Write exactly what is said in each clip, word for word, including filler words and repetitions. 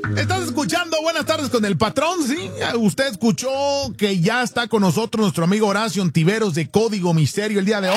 Estás escuchando Buenas tardes con el patrón, ¿sí? Usted escuchó que ya está con nosotros nuestro amigo Horacio Ontiveros de Código Misterio el día de hoy.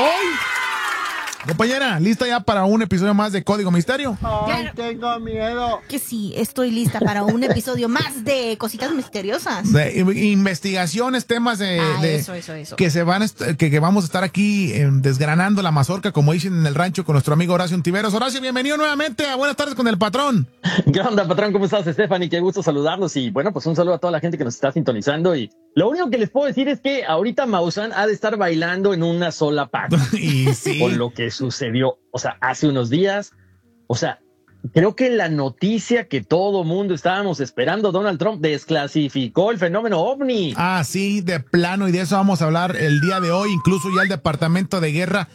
Compañera, ¿lista ya para un episodio más de Código Misterio? Ay, tengo miedo. Que sí, estoy lista para un episodio más de cositas misteriosas. De investigaciones, temas de, ah, de eso, eso, eso. que se van que, que vamos a estar aquí eh, desgranando la mazorca, como dicen en el rancho, con nuestro amigo Horacio Ontiveros. Horacio, bienvenido nuevamente a Buenas tardes con el patrón. ¿Qué onda, patrón? ¿Cómo estás, Stephanie? Qué gusto saludarlos y bueno, pues un saludo a toda la gente que nos está sintonizando y lo único que les puedo decir es que ahorita Maussan ha de estar bailando en una sola pata. Y sí. Por lo que sucedió, o sea, hace unos días, o sea, creo que la noticia que todo mundo estábamos esperando, Donald Trump desclasificó el fenómeno ovni. Ah, sí, de plano, y de eso vamos a hablar el día de hoy. Incluso ya el Departamento de Guerra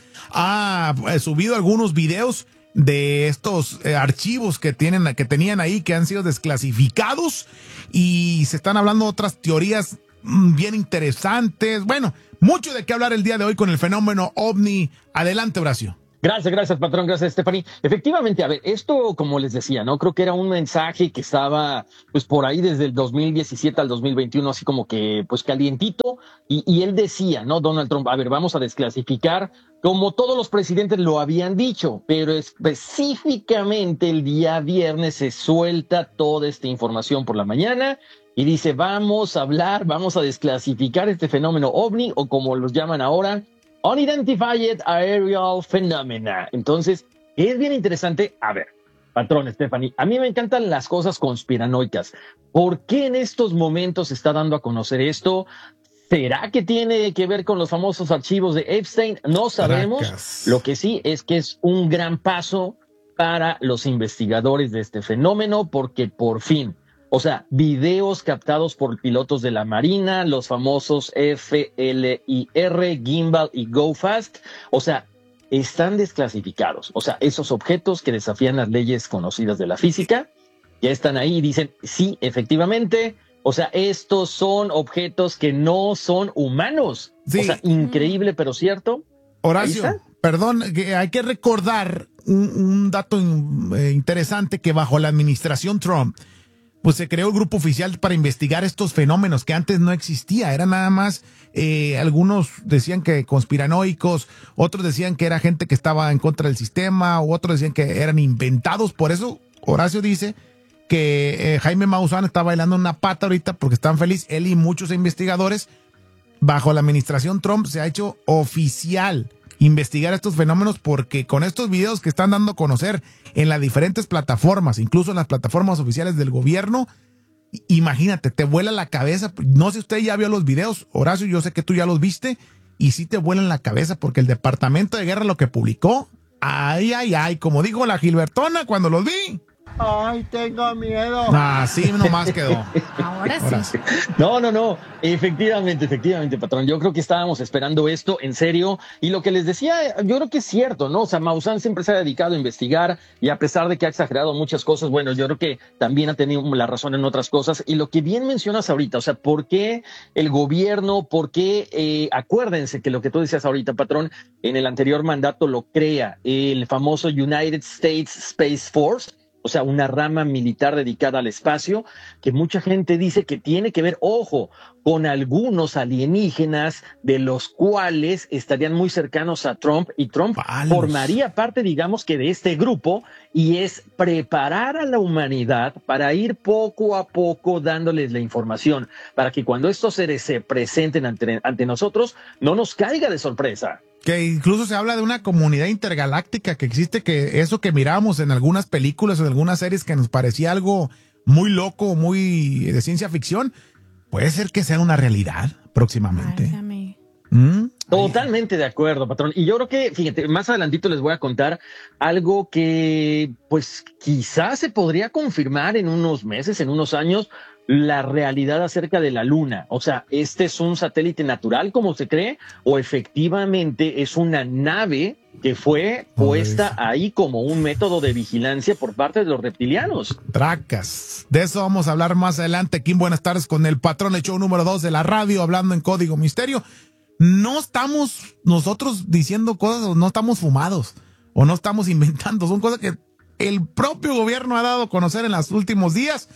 ha eh, subido algunos videos de estos eh, archivos que tienen, que tenían ahí, que han sido desclasificados, y se están hablando de otras teorías mmm, bien interesantes. Bueno, mucho de qué hablar el día de hoy con el fenómeno ovni. Adelante, Horacio. Gracias, gracias, patrón, gracias, Stephanie. Efectivamente, a ver, esto, como les decía, ¿no? Creo que era un mensaje que estaba, pues, por ahí desde el dos mil diecisiete al dos mil veintiuno, así como que, pues, calientito, y, y él decía, ¿no? Donald Trump, a ver, vamos a desclasificar, como todos los presidentes lo habían dicho, pero específicamente el día viernes se suelta toda esta información por la mañana, y dice, vamos a hablar, vamos a desclasificar este fenómeno ovni, o como los llaman ahora, Unidentified Aerial Phenomena. Entonces, es bien interesante. A ver, patrón Stephanie, a mí me encantan las cosas conspiranoicas. ¿Por qué en estos momentos se está dando a conocer esto? ¿Será que tiene que ver con los famosos archivos de Epstein? No sabemos. Tracas. Lo que sí es que es un gran paso para los investigadores de este fenómeno, porque por fin, o sea, videos captados por pilotos de la Marina, los famosos F L I R, Gimbal y Go Fast, o sea, están desclasificados. O sea, esos objetos que desafían las leyes conocidas de la física, ya están ahí y dicen, sí, efectivamente, o sea, estos son objetos que no son humanos. Sí. O sea, increíble, pero cierto. Horacio, perdón, que hay que recordar un, un dato eh, interesante, que bajo la administración Trump, pues se creó el grupo oficial para investigar estos fenómenos que antes no existía. Era nada más, eh, algunos decían que conspiranoicos, otros decían que era gente que estaba en contra del sistema, u otros decían que eran inventados. Por eso Horacio dice que eh, Jaime Maussan está bailando una pata ahorita porque están felices. Él y muchos investigadores, bajo la administración Trump, se ha hecho oficial investigar estos fenómenos, porque con estos videos que están dando a conocer en las diferentes plataformas, incluso en las plataformas oficiales del gobierno, imagínate, te vuela la cabeza. No sé si usted ya vio los videos, Horacio, yo sé que tú ya los viste, y sí te vuelan la cabeza, porque el Departamento de Guerra lo que publicó, ay, ay, ay, como dijo la Gilbertona cuando los vi. Ay, tengo miedo. Así nomás quedó. Ahora sí. Ahora sí. No, no, no. Efectivamente, efectivamente, patrón. Yo creo que estábamos esperando esto en serio. Y lo que les decía, yo creo que es cierto, ¿no? O sea, Maussan siempre se ha dedicado a investigar y a pesar de que ha exagerado muchas cosas, bueno, yo creo que también ha tenido la razón en otras cosas. Y lo que bien mencionas ahorita, o sea, ¿por qué el gobierno, por qué, eh, acuérdense que lo que tú decías ahorita, patrón, en el anterior mandato lo crea el famoso United States Space Force, o sea, una rama militar dedicada al espacio, que mucha gente dice que tiene que ver, ojo, con algunos alienígenas de los cuales estarían muy cercanos a Trump, y Trump Palos. formaría parte, digamos que de este grupo, y es preparar a la humanidad para ir poco a poco dándoles la información, para que cuando estos seres se presenten ante, ante nosotros, no nos caiga de sorpresa. Que incluso se habla de una comunidad intergaláctica que existe, que eso que mirábamos en algunas películas o en algunas series que nos parecía algo muy loco, muy de ciencia ficción, puede ser que sea una realidad próximamente. Válgame. ¿Mm? Totalmente de acuerdo, patrón. Y yo creo que, fíjate, más adelantito les voy a contar algo que, pues, quizás se podría confirmar en unos meses, en unos años, la realidad acerca de la Luna. O sea, ¿este es un satélite natural, como se cree, o efectivamente es una nave que fue puesta ahí como un método de vigilancia por parte de los reptilianos? Tracas. De eso vamos a hablar más adelante aquí en Buenas tardes con el patrón, el show número dos de la radio, hablando en Código Misterio. No estamos nosotros diciendo cosas, o no estamos fumados, o no estamos inventando. Son cosas que el propio gobierno ha dado a conocer en los últimos días.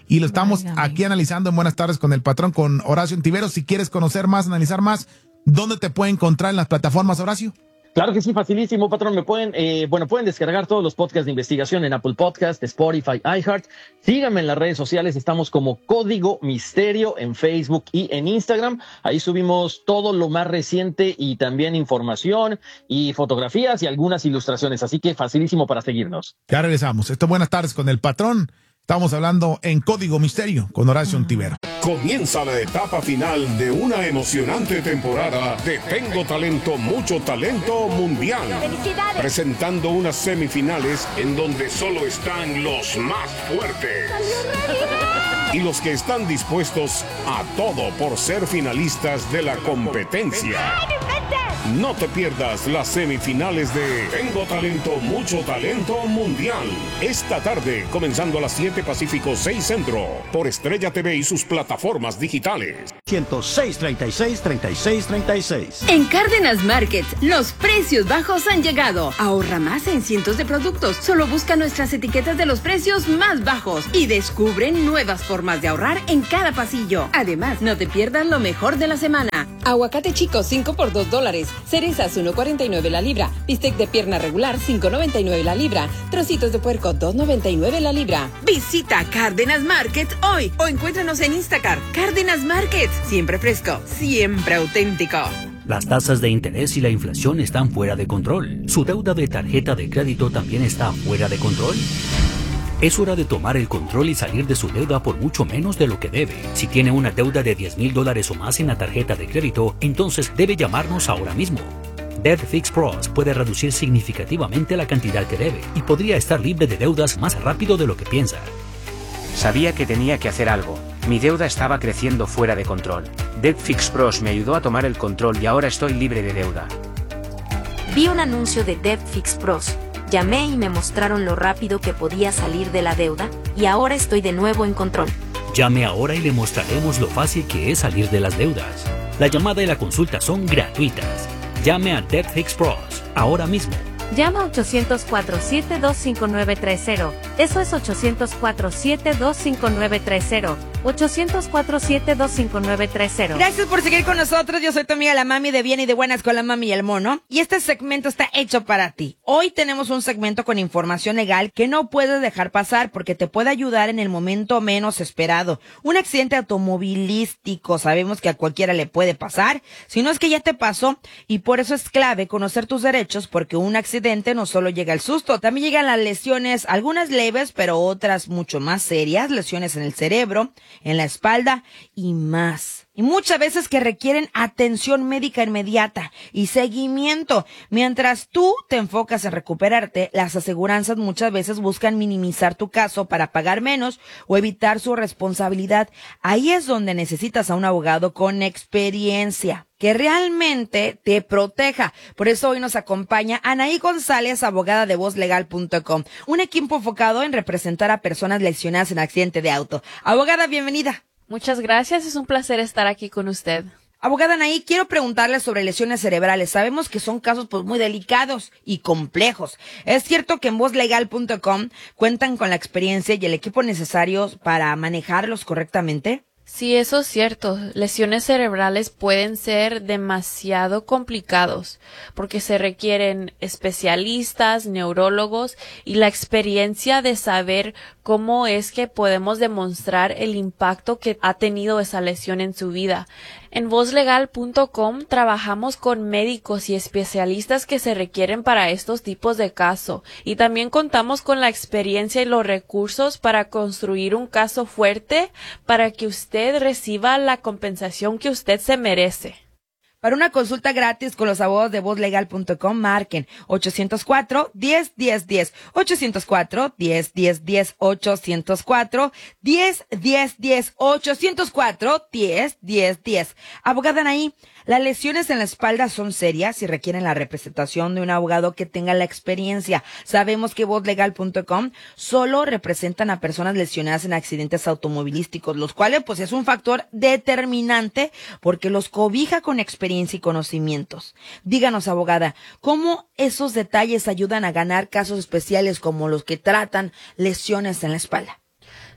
y lo estamos Válgame. aquí analizando en Buenas Tardes con el Patrón, con Horacio Ontiveros. Si quieres conocer más, analizar más, ¿dónde te puede encontrar en las plataformas, Horacio? Claro que sí, facilísimo, patrón. Me pueden, eh, bueno, pueden descargar todos los podcasts de investigación en Apple Podcast, Spotify, iHeart. Síganme en las redes sociales. Estamos como Código Misterio en Facebook y en Instagram. Ahí subimos todo lo más reciente y también información y fotografías y algunas ilustraciones. Así que facilísimo para seguirnos. Ya regresamos. Esto es Buenas Tardes con el Patrón. Estamos hablando en Código Misterio con Horacio Ontiveros. Comienza la etapa final de una emocionante temporada de Tengo Talento, Mucho Talento Mundial. ¡Felicidades! Presentando unas semifinales en donde solo están los más fuertes. Y los que están dispuestos a todo por ser finalistas de la competencia. No te pierdas las semifinales de Tengo Talento, Mucho Talento Mundial. Esta tarde, comenzando a las siete Pacífico, seis Centro, por Estrella T V y sus plataformas digitales. ciento seis, treinta y seis, treinta y seis, treinta y seis. En Cárdenas Market, los precios bajos han llegado. Ahorra más en cientos de productos. Solo busca nuestras etiquetas de los precios más bajos y descubre nuevas formas de ahorrar en cada pasillo. Además, no te pierdas lo mejor de la semana. Aguacate chico cinco por dos dólares. Cerezas uno cuarenta y nueve la libra. Bistec de pierna regular cinco noventa y nueve la libra. Trocitos de puerco dos noventa y nueve la libra. Visita Cárdenas Market hoy o encuéntranos en Instacart. Cárdenas Market, siempre fresco, siempre auténtico. Las tasas de interés y la inflación están fuera de control. ¿Su deuda de tarjeta de crédito también está fuera de control? Es hora de tomar el control y salir de su deuda por mucho menos de lo que debe. Si tiene una deuda de diez mil dólares o más en la tarjeta de crédito, entonces debe llamarnos ahora mismo. Debt Fix Pros puede reducir significativamente la cantidad que debe y podría estar libre de deudas más rápido de lo que piensa. Sabía que tenía que hacer algo. Mi deuda estaba creciendo fuera de control. Debt Fix Pros me ayudó a tomar el control y ahora estoy libre de deuda. Vi un anuncio de Debt Fix Pros. Llamé y me mostraron lo rápido que podía salir de la deuda, y ahora estoy de nuevo en control. Llame ahora y le mostraremos lo fácil que es salir de las deudas. La llamada y la consulta son gratuitas. Llame a Debt Fix Pros ahora mismo. Llama a ochocientos cuatro, siete dos cinco nueve tres cero. Eso es ochocientos cuatro, siete dos cinco nueve tres cero. ochocientos cuatro, siete dos cinco nueve tres cero. Gracias por seguir con nosotros. Yo soy tu amiga la Mami de Bien y de Buenas con la Mami y el Mono. Y este segmento está hecho para ti. Hoy tenemos un segmento con información legal que no puedes dejar pasar porque te puede ayudar en el momento menos esperado. Un accidente automovilístico, sabemos que a cualquiera le puede pasar, si no es que ya te pasó, y por eso es clave conocer tus derechos, porque un accidente no solo llega el susto, también llegan las lesiones, algunas leves, pero otras mucho más serias, lesiones en el cerebro, en la espalda y más. Y muchas veces que requieren atención médica inmediata y seguimiento. Mientras tú te enfocas en recuperarte, las aseguranzas muchas veces buscan minimizar tu caso para pagar menos o evitar su responsabilidad. Ahí es donde necesitas a un abogado con experiencia que realmente te proteja. Por eso hoy nos acompaña Anaí González, abogada de voz legal punto com, un equipo enfocado en representar a personas lesionadas en accidente de auto. Abogada, bienvenida. Muchas gracias, es un placer estar aquí con usted. Abogada Anaí, quiero preguntarle sobre lesiones cerebrales. Sabemos que son casos pues muy delicados y complejos. ¿Es cierto que en voz legal punto com cuentan con la experiencia y el equipo necesarios para manejarlos correctamente? Sí, eso es cierto. Lesiones cerebrales pueden ser demasiado complicados porque se requieren especialistas, neurólogos y la experiencia de saber cómo es que podemos demostrar el impacto que ha tenido esa lesión en su vida. En voz legal punto com trabajamos con médicos y especialistas que se requieren para estos tipos de casos y también contamos con la experiencia y los recursos para construir un caso fuerte para que usted reciba la compensación que usted se merece. Para una consulta gratis con los abogados de voz legal punto com, marquen ochocientos cuatro, diez, diez, diez, ochocientos cuatro, diez, diez, diez, ochocientos cuatro, diez, diez, diez, ochocientos cuatro, diez, diez, diez. Abogada Anaí, las lesiones en la espalda son serias y requieren la representación de un abogado que tenga la experiencia. Sabemos que voz legal punto com solo representan a personas lesionadas en accidentes automovilísticos, los cuales pues es un factor determinante porque los cobija con experiencia y conocimientos. Díganos, abogada, ¿cómo esos detalles ayudan a ganar casos especiales como los que tratan lesiones en la espalda?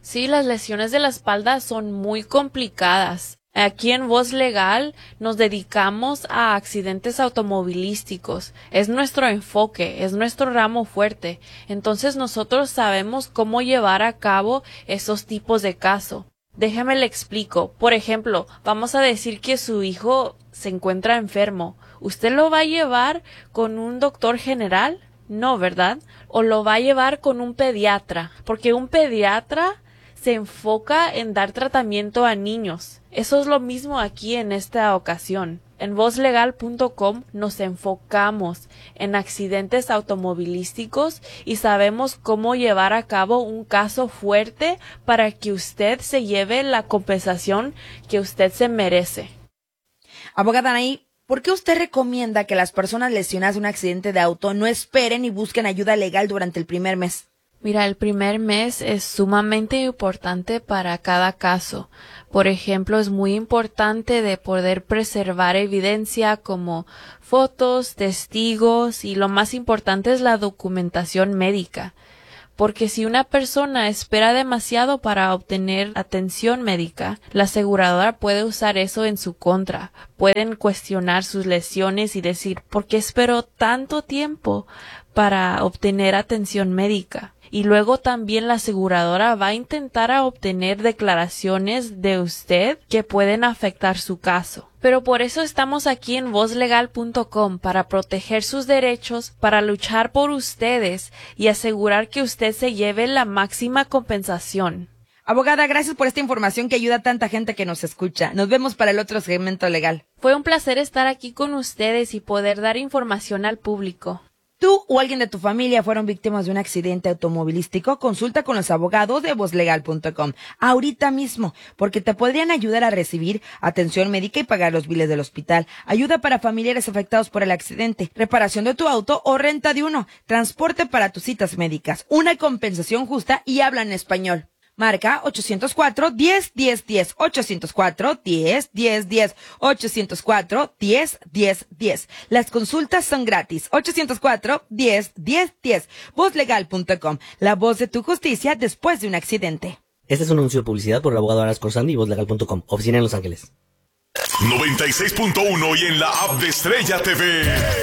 Sí, las lesiones de la espalda son muy complicadas. Aquí en Voz Legal nos dedicamos a accidentes automovilísticos. Es nuestro enfoque, es nuestro ramo fuerte. Entonces nosotros sabemos cómo llevar a cabo esos tipos de casos. Déjame le explico. Por ejemplo, vamos a decir que su hijo se encuentra enfermo. ¿Usted lo va a llevar con un doctor general? No, ¿verdad? O lo va a llevar con un pediatra, porque un pediatra se enfoca en dar tratamiento a niños. Eso es lo mismo aquí en esta ocasión. En voz legal punto com nos enfocamos en accidentes automovilísticos y sabemos cómo llevar a cabo un caso fuerte para que usted se lleve la compensación que usted se merece. Abogada Anaí, ¿por qué usted recomienda que las personas lesionadas de un accidente de auto no esperen y busquen ayuda legal durante el primer mes? Mira, el primer mes es sumamente importante para cada caso. Por ejemplo, es muy importante de poder preservar evidencia como fotos, testigos y lo más importante es la documentación médica. Porque si una persona espera demasiado para obtener atención médica, la aseguradora puede usar eso en su contra. Pueden cuestionar sus lesiones y decir, ¿por qué esperó tanto tiempo para obtener atención médica? Y luego también la aseguradora va a intentar a obtener declaraciones de usted que pueden afectar su caso. Pero por eso estamos aquí en voz legal punto com, para proteger sus derechos, para luchar por ustedes y asegurar que usted se lleve la máxima compensación. Abogada, gracias por esta información que ayuda a tanta gente que nos escucha. Nos vemos para el otro segmento legal. Fue un placer estar aquí con ustedes y poder dar información al público. ¿Tú o alguien de tu familia fueron víctimas de un accidente automovilístico? Consulta con los abogados de voz legal punto com ahorita mismo, porque te podrían ayudar a recibir atención médica y pagar los biles del hospital, ayuda para familiares afectados por el accidente, reparación de tu auto o renta de uno, transporte para tus citas médicas, una compensación justa y hablan español. Marca ochocientos cuatro, diez, diez, diez, ochocientos cuatro, diez, diez, diez, ochocientos cuatro, diez, diez, diez. Las consultas son gratis. ochocientos cuatro, diez, diez, diez. voz legal punto com, la voz de tu justicia después de un accidente. Este es un anuncio de publicidad por el abogado Aras Corsandi y voz legal punto com, oficina en Los Ángeles. noventa y seis punto uno y en la app de Estrella T V.